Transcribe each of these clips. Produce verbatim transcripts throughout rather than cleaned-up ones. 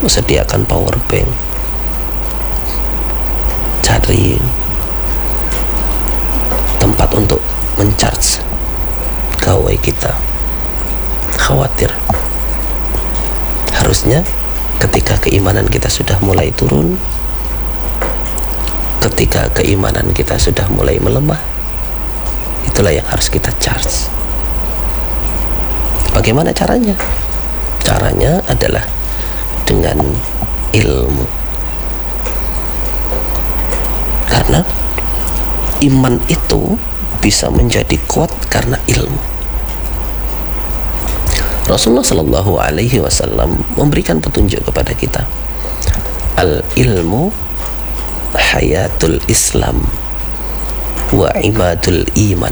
sediakan power bank, cari tempat untuk mencharge gawai kita. Khawatir. Harusnya ketika keimanan kita sudah mulai turun, ketika keimanan kita sudah mulai melemah, itulah yang harus kita charge. Bagaimana caranya? Caranya adalah dengan ilmu. Karena iman itu bisa menjadi kuat karena ilmu. Rasulullah Shallallahu Alaihi Wasallam memberikan petunjuk kepada kita. Al ilmu hayatul Islam wa imadul iman.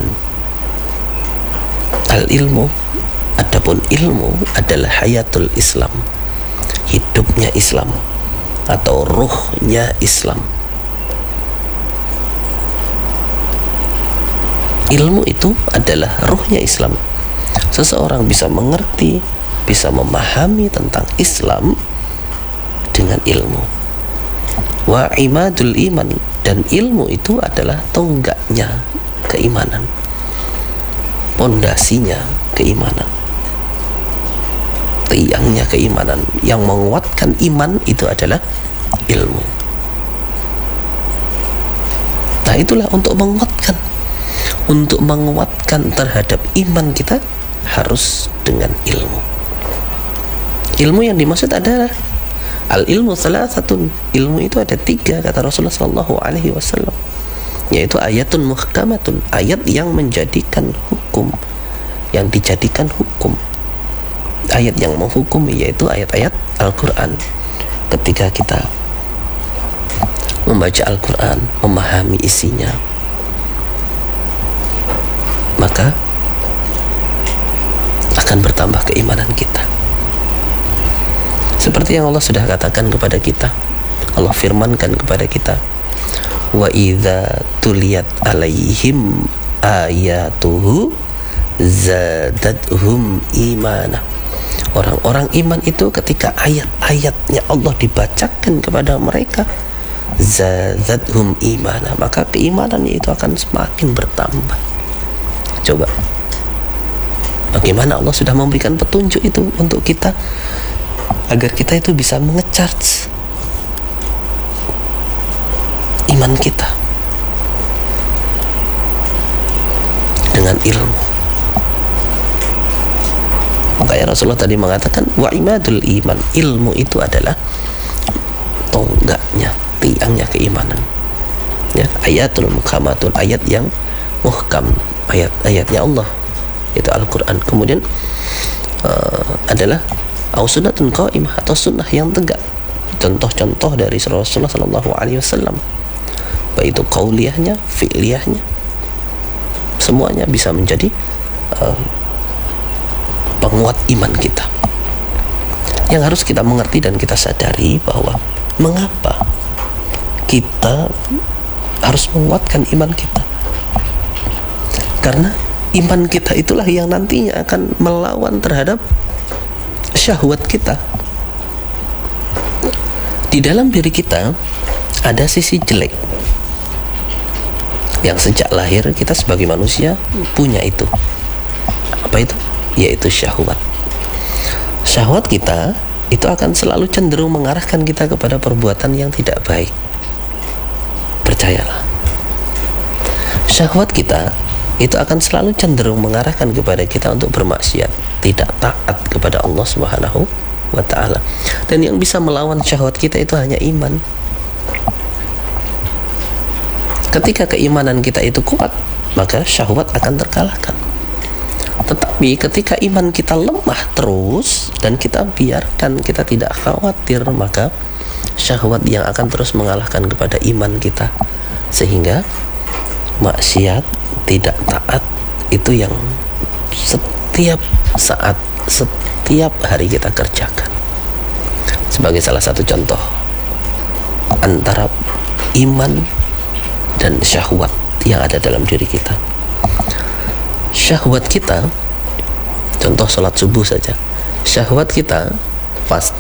Al ilmu, adapun ilmu adalah hayatul Islam, hidupnya Islam atau ruhnya Islam. Ilmu itu adalah ruhnya Islam. Seseorang bisa mengerti, bisa memahami tentang Islam dengan ilmu. Wa imadul iman, dan ilmu itu adalah tonggaknya keimanan, pondasinya keimanan, tiangnya keimanan. Yang menguatkan iman itu adalah ilmu. Nah, itulah untuk menguatkan untuk menguatkan terhadap iman kita harus dengan ilmu. Ilmu yang dimaksud adalah al ilmu salasatun. Ilmu itu ada tiga, kata Rasulullah Shallallahu Alaihi Wasallam, yaitu ayatun muhkamatun, ayat yang menjadikan hukum, yang dijadikan hukum, ayat yang menghukum, yaitu ayat-ayat Al-Quran. Ketika kita membaca Al-Quran, memahami isinya, maka akan bertambah keimanan kita. Seperti yang Allah sudah katakan kepada kita, Allah firmankan kepada kita, wa idza tuliyat alaihim ayatuhu zadatuhum imana. Orang-orang iman itu ketika ayat-ayatnya Allah dibacakan kepada mereka, zadatuhum imana, maka keimanannya itu akan semakin bertambah. Coba, bagaimana Allah sudah memberikan petunjuk itu untuk kita, agar kita itu bisa mengecharge iman kita dengan ilmu. Makanya Rasulullah tadi mengatakan wa imadul iman, ilmu itu adalah tonggaknya, tiangnya keimanan. Ya, ayatul muhkamatul, ayat yang muhkam, ayat-ayatnya Allah, itu Al-Quran. Kemudian uh, adalah au sunnatun qaimah, atau sunnah yang tegak. Contoh-contoh dari Rasulullah Sallallahu Alaihi Wasallam, baik itu qauliyahnya, fi'liyahnya, semuanya bisa menjadi uh, penguat iman kita. Yang harus kita mengerti dan kita sadari bahwa mengapa kita harus menguatkan iman kita, karena iman kita itulah yang nantinya akan melawan terhadap syahwat kita. Di dalam diri kita ada sisi jelek yang sejak lahir kita sebagai manusia punya itu. Apa itu? Yaitu syahwat. Syahwat kita itu akan selalu cenderung mengarahkan kita kepada perbuatan yang tidak baik. Percayalah. Syahwat kita itu akan selalu cenderung mengarahkan kepada kita untuk bermaksiat, tidak taat kepada Allah Subhanahu wa ta'ala. Dan yang bisa melawan syahwat kita itu hanya iman. Ketika keimanan kita itu kuat, maka syahwat akan terkalahkan. Tetapi ketika iman kita lemah terus dan kita biarkan, kita tidak khawatir, maka syahwat yang akan terus mengalahkan kepada iman kita, sehingga maksiat, tidak taat itu yang setiap saat, setiap hari kita kerjakan. Sebagai salah satu contoh antara iman dan syahwat yang ada dalam diri kita. Syahwat kita, contoh sholat subuh saja, syahwat kita pas